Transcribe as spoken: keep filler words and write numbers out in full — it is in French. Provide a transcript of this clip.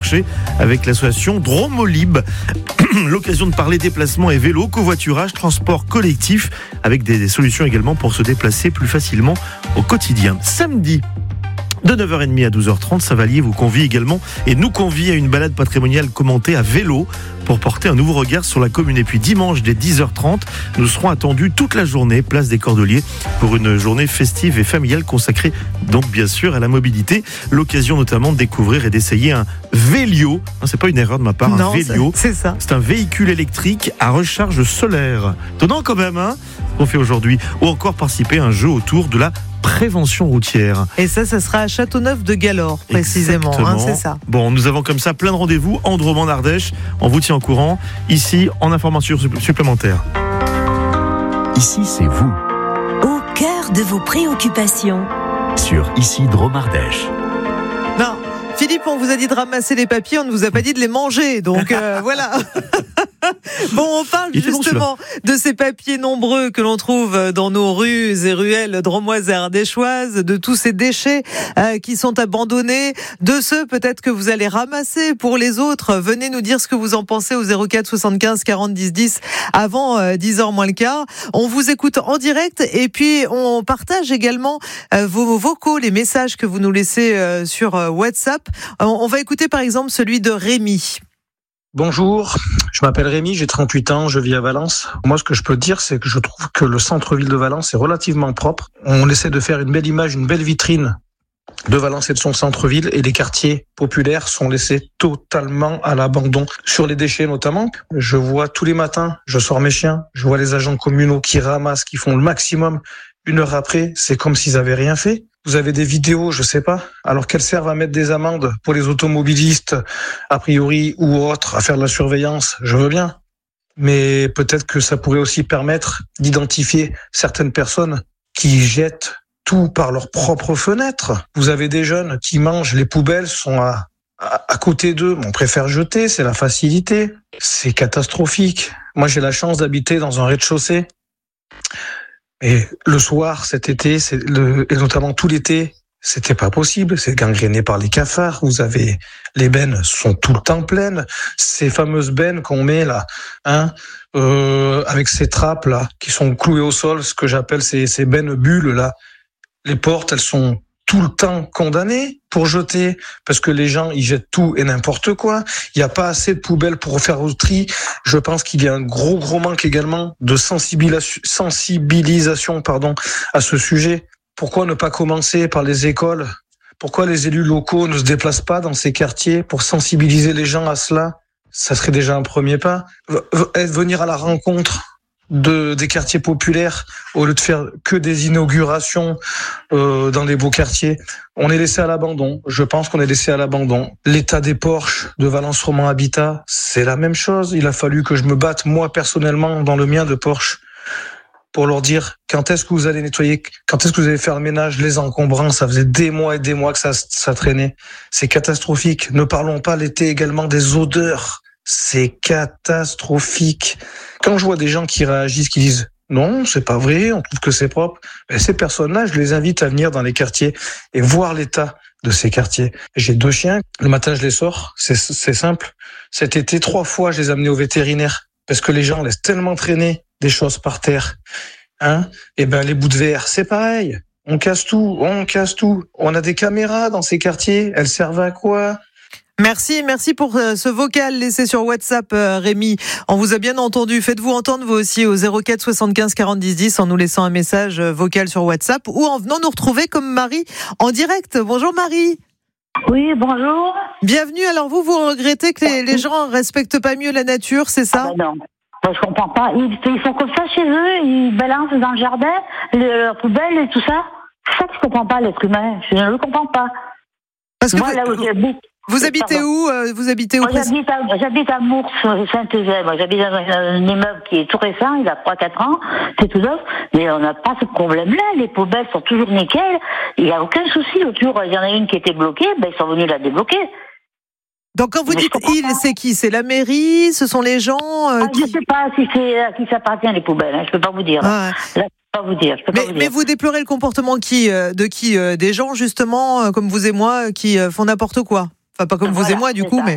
marché avec l'association Dromolib. L'occasion de parler déplacement et vélo, covoiturage, transport collectif, avec des, des solutions également pour se déplacer plus facilement au quotidien. Samedi, de neuf heures trente à douze heures trente, Savalier vous convie également et nous convie à une balade patrimoniale commentée à vélo pour porter un nouveau regard sur la commune. Et puis dimanche, dès dix heures trente, nous serons attendus toute la journée, place des Cordeliers, pour une journée festive et familiale consacrée donc bien sûr à la mobilité. L'occasion notamment de découvrir et d'essayer un Vélio. C'est pas une erreur de ma part, non, un Vélio. C'est ça. C'est un véhicule électrique à recharge solaire. Étonnant quand même, hein, ce qu'on fait aujourd'hui. Ou encore participer à un jeu autour de la prévention routière. Et ça, ça sera à Châteauneuf-de-Galore, précisément, hein, c'est ça. Bon, nous avons comme ça plein de rendez-vous en Drôme, en Ardèche. On vous tient au courant, ici, en information supplémentaire. Ici, c'est vous. Au cœur de vos préoccupations. Sur Ici Drôme Ardèche. Non, Philippe, on vous a dit de ramasser les papiers, on ne vous a pas dit de les manger, donc euh, voilà. Bon, on parle justement bon, de ces papiers nombreux que l'on trouve dans nos rues et ruelles dromoises et ardéchoises, de tous ces déchets euh, qui sont abandonnés, de ceux peut-être que vous allez ramasser pour les autres. Venez nous dire ce que vous en pensez au zéro quatre soixante-quinze quarante dix dix avant euh, dix heures moins le quart. On vous écoute en direct et puis on partage également euh, vos vocaux, les messages que vous nous laissez euh, sur euh, WhatsApp. On, on va écouter par exemple celui de Rémi. Bonjour, je m'appelle Rémi, j'ai trente-huit ans, je vis à Valence. Moi, ce que je peux dire, c'est que je trouve que le centre-ville de Valence est relativement propre. On essaie de faire une belle image, une belle vitrine de Valence et de son centre-ville, et les quartiers populaires sont laissés totalement à l'abandon. Sur les déchets notamment, je vois tous les matins, je sors mes chiens, je vois les agents communaux qui ramassent, qui font le maximum. Une heure après, c'est comme s'ils avaient rien fait. Vous avez des vidéos, je sais pas, alors qu'elles servent à mettre des amendes pour les automobilistes, a priori, ou autres, à faire de la surveillance, je veux bien. Mais peut-être que ça pourrait aussi permettre d'identifier certaines personnes qui jettent tout par leurs propres fenêtres. Vous avez des jeunes qui mangent, les poubelles sont à, à, à côté d'eux, on préfère jeter, c'est la facilité. C'est catastrophique. Moi, j'ai la chance d'habiter dans un rez-de-chaussée. Et le soir, cet été, c'est le, et notamment tout l'été, c'était pas possible. C'est gangréné par les cafards. Vous avez, les bennes sont tout le temps pleines. Ces fameuses bennes qu'on met là, hein, euh, avec ces trappes là, qui sont clouées au sol, ce que j'appelle ces, ces bennes bulles là. Les portes, elles sont tout le temps condamnées pour jeter, parce que les gens, ils jettent tout et n'importe quoi. Il n'y a pas assez de poubelles pour faire le tri. Je pense qu'il y a un gros, gros manque également de sensibilisation, sensibilisation, pardon, à ce sujet. Pourquoi ne pas commencer par les écoles? Pourquoi les élus locaux ne se déplacent pas dans ces quartiers pour sensibiliser les gens à cela? Ça serait déjà un premier pas. Venir à la rencontre de des quartiers populaires au lieu de faire que des inaugurations euh, dans les beaux quartiers. On est laissé à l'abandon. Je pense qu'on est laissé à l'abandon. L'état des Porches de Valence Roman Habitat, c'est la même chose. Il a fallu que je me batte moi personnellement dans le mien de Porsche pour leur dire quand est-ce que vous allez nettoyer, quand est-ce que vous allez faire le ménage, les encombrants. Ça faisait des mois et des mois que ça, ça traînait. C'est catastrophique. Ne parlons pas l'été également des odeurs. C'est catastrophique. Quand je vois des gens qui réagissent, qui disent non, c'est pas vrai, on trouve que c'est propre, ben ces personnes-là, je les invite à venir dans les quartiers et voir l'état de ces quartiers. J'ai deux chiens, le matin je les sors, c'est, c'est simple. Cet été, trois fois, je les ai amenés au vétérinaire parce que les gens laissent tellement traîner des choses par terre. Hein? Et ben les bouts de verre, c'est pareil. On casse tout, on casse tout. On a des caméras dans ces quartiers, elles servent à quoi ? Merci, merci pour ce vocal laissé sur WhatsApp, Rémi. On vous a bien entendu. Faites-vous entendre vous aussi au zéro quatre soixante-quinze quarante dix dix en nous laissant un message vocal sur WhatsApp ou en venant nous retrouver comme Marie en direct. Bonjour Marie. Oui, bonjour. Bienvenue. Alors vous, vous regrettez que les, les gens respectent pas mieux la nature, c'est ça ? Ah ben non. Ben, je comprends pas. Ils, ils font comme ça chez eux, ils balancent dans le jardin leurs poubelles et tout ça. C'est ça que je comprends pas, l'être humain. Je ne le comprends pas. Parce que moi, vous, là où j'habite. Vous habitez Pardon. où euh, Vous habitez où Moi, j'habite à, j'habite à Mours, Saint-Eugène. Moi, j'habite dans un, un immeuble qui est tout récent, il a trois quatre ans, c'est tout neuf. Mais on n'a pas ce problème-là. Les poubelles sont toujours nickel. Il n'y a aucun souci. L'autre jour, il y en a une qui était bloquée, ben, ils sont venus la débloquer. Donc quand vous Mais dites il, c'est qui? C'est la mairie? Ce sont les gens euh, ah, qui... Je ne sais pas si c'est à qui ça appartient, les poubelles. Hein. Je ne peux pas vous dire. Ah. Là, pas vous dire. Je peux mais, pas vous dire. mais vous déplorez le comportement qui, euh, de qui euh, Des gens, justement, euh, comme vous et moi, qui euh, font n'importe quoi. Enfin, pas comme voilà, vous et moi, du coup, ça. mais...